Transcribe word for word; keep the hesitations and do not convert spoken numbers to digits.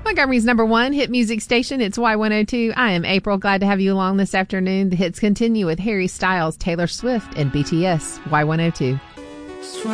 Montgomery's number one hit music station. It's Y one oh two. I am April. Glad to have you along this afternoon. The hits continue with Harry Styles, Taylor Swift, and B T S. Y one oh two.